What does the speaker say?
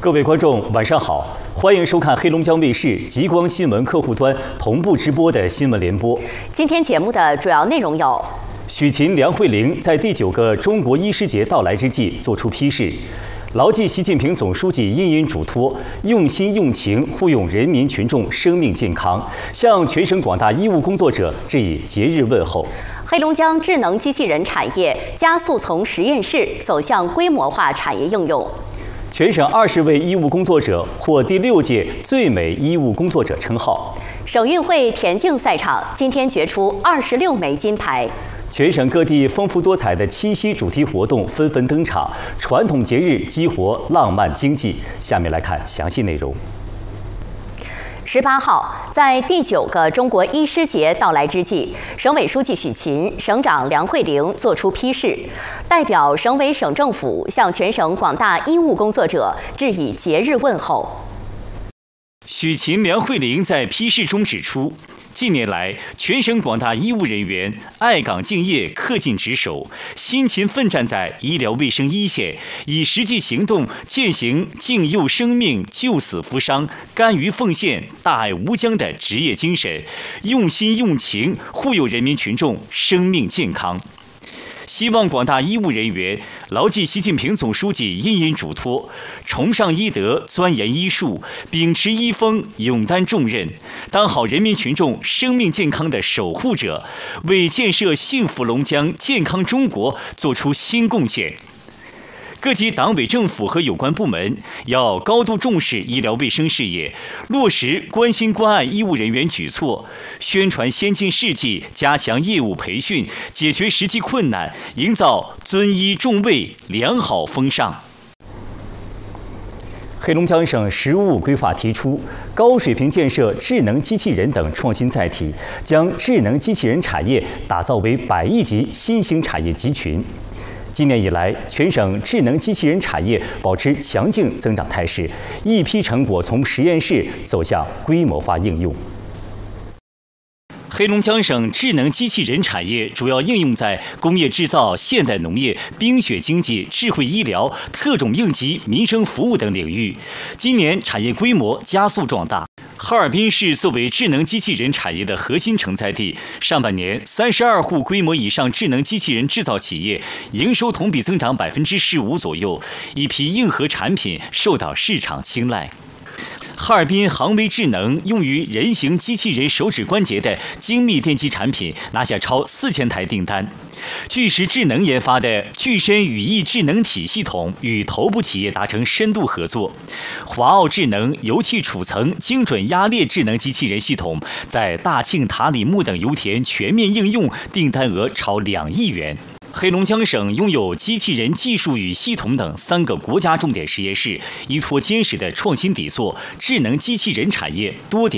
各位观众，晚上好，欢迎收看黑龙江卫视极光新闻客户端同步直播的新闻联播。 今天节目的主要内容有： 许勤、梁慧玲在第9个中国医师节到来之际作出批示，牢记习近平总书记殷殷嘱托，用心用情护佑人民群众生命健康，向全省广大医务工作者致以节日问候。 黑龙江智能机器人产业加速从实验室走向规模化产业应用。 全省20位医务工作者获第6届最美医务工作者称号。 省运会田径赛场今天决出26枚金牌。 全省各地丰富多彩的七夕主题活动纷纷登场，传统节日激活浪漫经济。下面来看详细内容。 18号，在第9个中国医师节到来之际，省委书记许勤、省长梁慧玲作出批示，代表省委省政府向全省广大医务工作者致以节日问候。 许勤、梁慧玲在批示中指出，近年来，全省广大医务人员爱岗敬业、恪尽职守，辛勤奋战在医疗卫生一线，以实际行动践行敬佑生命、救死扶伤、甘于奉献、大爱无疆的职业精神，用心用情护佑人民群众生命健康。希望广大医务人员牢记习近平总书记殷殷嘱托，崇尚医德，钻研医术，秉持医风，勇担重任，当好人民群众生命健康的守护者，为建设幸福龙江、健康中国做出新贡献。各级党委政府和有关部门要高度重视医疗卫生事业，落实关心关爱医务人员举措，宣传先进事迹，加强业务培训，解决实际困难，营造尊医重卫良好风尚。黑龙江省“十五五”规划提出，高水平建设智能机器人等创新载体，将智能机器人产业打造为100亿级新兴产业集群。今年以来，全省智能机器人产业保持强劲增长态势，一批成果从实验室走向规模化应用。黑龙江省智能机器人产业主要应用在工业制造、现代农业、冰雪经济、智慧医疗、特种应急、民生服务等领域。今年产业规模加速壮大。哈尔滨市作为智能机器人产业的核心承载地，上半年32户规模以上智能机器人制造企业营收同比增长15%左右，一批硬核产品受到市场青睐。哈尔滨航威智能用于人形机器人手指关节的精密电机产品拿下超4000台订单。巨石智能研发的具身语义智能体系统与头部企业达成深度合作。华奥智能油气储层精准压裂智能机器人系统在大庆塔里木等油田全面应用，订单额超2亿元。黑龙江省拥有机器人技术与系统等3个国家重点实验室，依托坚实的创新底座，智能机器人产业多点